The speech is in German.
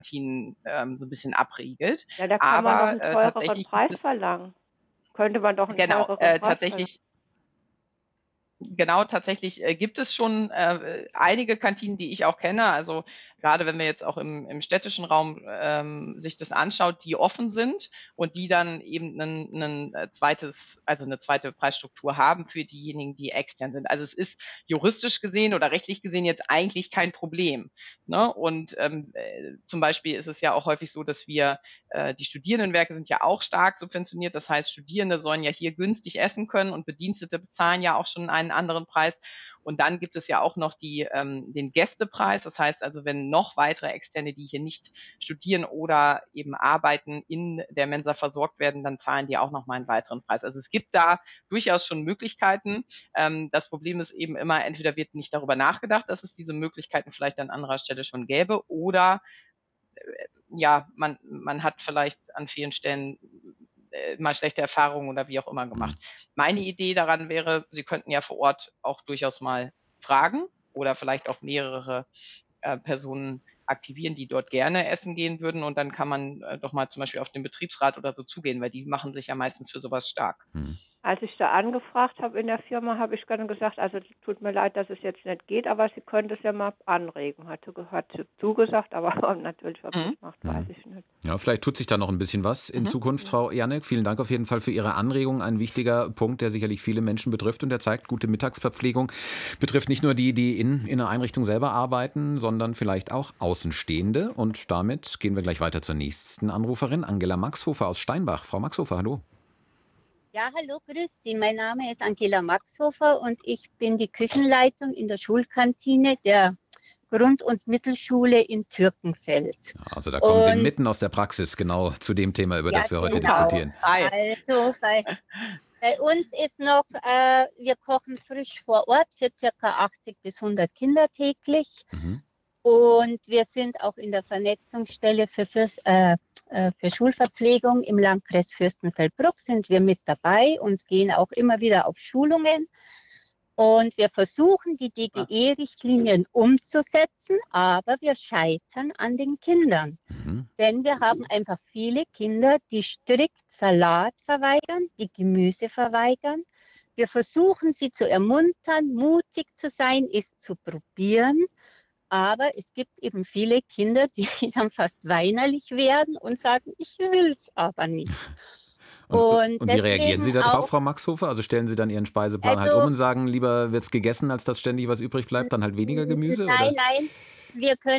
Kantinen so ein bisschen abriegelt. Ja, da kann man doch Aber einen teureren tatsächlich gibt Preis es, verlangen. Könnte man doch einen genau, teureren Preis verlangen. tatsächlich gibt es schon einige Kantinen, die ich auch kenne. Also gerade wenn wir jetzt auch im städtischen Raum sich das anschaut, die offen sind und die dann eben also eine zweite Preisstruktur haben für diejenigen, die extern sind. Also es ist juristisch gesehen oder rechtlich gesehen jetzt eigentlich kein Problem. Ne? Und zum Beispiel ist es ja auch häufig so, dass die Studierendenwerke sind ja auch stark subventioniert. Das heißt, Studierende sollen ja hier günstig essen können und Bedienstete bezahlen ja auch schon einen anderen Preis. Und dann gibt es ja auch noch den Gästepreis. Das heißt also, wenn noch weitere Externe, die hier nicht studieren oder eben arbeiten, in der Mensa versorgt werden, dann zahlen die auch noch mal einen weiteren Preis. Also es gibt da durchaus schon Möglichkeiten. Das Problem ist eben immer, entweder wird nicht darüber nachgedacht, dass es diese Möglichkeiten vielleicht an anderer Stelle schon gäbe, oder ja, man hat vielleicht an vielen Stellen mal schlechte Erfahrungen oder wie auch immer gemacht. Meine Idee daran wäre, Sie könnten ja vor Ort auch durchaus mal fragen oder vielleicht auch mehrere Personen aktivieren, die dort gerne essen gehen würden, und dann kann man doch mal zum Beispiel auf den Betriebsrat oder so zugehen, weil die machen sich ja meistens für sowas stark. Als ich da angefragt habe in der Firma, habe ich dann gesagt, also tut mir leid, dass es jetzt nicht geht, aber Sie können das ja mal anregen. Hat sie zugesagt, aber natürlich, ob das macht, weiß ich nicht. Ja, vielleicht tut sich da noch ein bisschen was in Zukunft, Frau Janek. Vielen Dank auf jeden Fall für Ihre Anregung. Ein wichtiger Punkt, der sicherlich viele Menschen betrifft und der zeigt, gute Mittagsverpflegung betrifft nicht nur die in einer Einrichtung selber arbeiten, sondern vielleicht auch Außenstehende. Und damit gehen wir gleich weiter zur nächsten Anruferin, Angela Maxhofer aus Steinbach. Frau Maxhofer, hallo. Ja, hallo, grüß Sie. Mein Name ist Angela Maxhofer und ich bin die Küchenleitung in der Schulkantine der Grund- und Mittelschule in Türkenfeld. Also da kommen Sie mitten aus der Praxis genau zu dem Thema, über das wir heute diskutieren. Also bei uns ist noch, wir kochen frisch vor Ort für ca. 80 bis 100 Kinder täglich. Und wir sind auch in der Vernetzungsstelle für Schulverpflegung im Landkreis Fürstenfeldbruck sind wir mit dabei und gehen auch immer wieder auf Schulungen. Und wir versuchen, die DGE-Richtlinien umzusetzen, aber wir scheitern an den Kindern. Denn wir haben einfach viele Kinder, die strikt Salat verweigern, die Gemüse verweigern. Wir versuchen, sie zu ermuntern, mutig zu sein, es zu probieren. Aber es gibt eben viele Kinder, die dann fast weinerlich werden und sagen, ich will es aber nicht. Und wie reagieren Sie darauf, Frau Maxhofer? Also stellen Sie dann Ihren Speiseplan halt um und sagen, lieber wird es gegessen, als dass ständig was übrig bleibt, dann halt weniger Gemüse? Nein, oder? nein, wir können